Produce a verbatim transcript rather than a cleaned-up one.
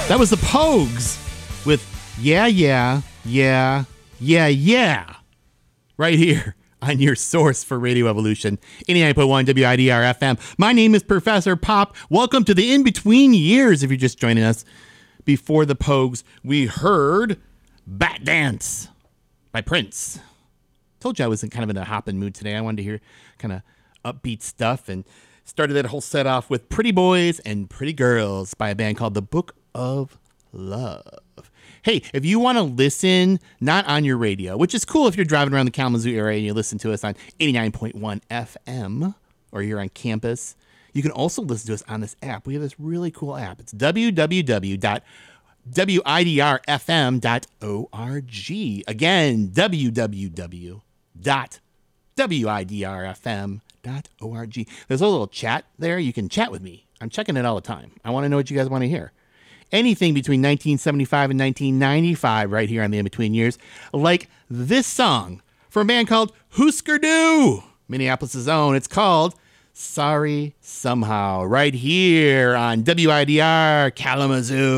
That was the Pogues with Yeah, Yeah, Yeah, Yeah, Yeah. Right here on your source for Radio Evolution, eighty-nine point one W I D R F M. My name is Professor Pop. Welcome to the In-Between Years, if you're just joining us. Before the Pogues, we heard Bat Dance by Prince. Told you I was in kind of in a hopping mood today. I wanted to hear kind of upbeat stuff and started that whole set off with Pretty Boys and Pretty Girls by a band called The Book of Love. Hey, if you want to listen, not on your radio, which is cool if you're driving around the Kalamazoo area and you listen to us on eighty-nine point one F M or you're on campus, you can also listen to us on this app. We have this really cool app. It's w w w dot w i d r f m dot org. Again, w w w dot w i d r f m dot org. There's a little chat there. You can chat with me. I'm checking it all the time. I want to know what you guys want to hear. Anything between nineteen seventy-five and nineteen ninety-five right here on the In-Between Years, like this song from a band called Husker Du, Minneapolis' own. It's called Sorry Somehow, right here on W I D R Kalamazoo.